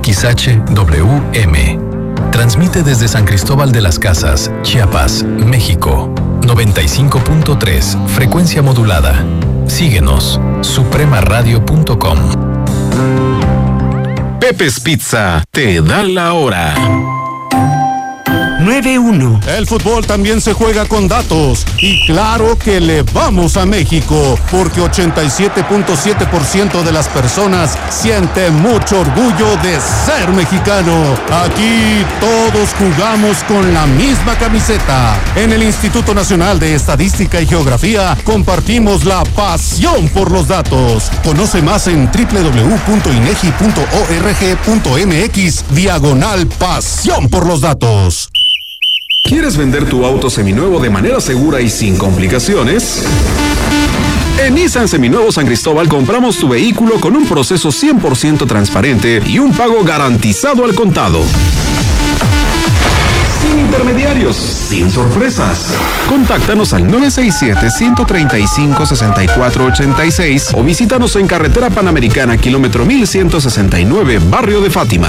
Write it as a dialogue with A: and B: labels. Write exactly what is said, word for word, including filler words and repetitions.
A: X H W M. Transmite desde San Cristóbal de las Casas, Chiapas, México. noventa y cinco punto tres, frecuencia modulada. Síguenos, suprema radio punto com.
B: Pepe's Pizza te da la hora.
C: nueve uno.
D: El fútbol también se juega con datos y claro que le vamos a México porque ochenta y siete punto siete por ciento de las personas siente mucho orgullo de ser mexicano. Aquí todos jugamos con la misma camiseta. En el Instituto Nacional de Estadística y Geografía compartimos la pasión por los datos. Conoce más en doble u doble u doble u punto inegi punto org punto mx diagonal pasión por los datos.
B: ¿Quieres vender tu auto seminuevo de manera segura y sin complicaciones? En Nissan Seminuevo San Cristóbal compramos tu vehículo con un proceso cien por ciento transparente y un pago garantizado al contado. Sin intermediarios, sin sorpresas. Contáctanos al nueve seis siete, uno tres cinco, seis cuatro ocho seis o visítanos en Carretera Panamericana, kilómetro mil ciento sesenta y nueve, Barrio de Fátima.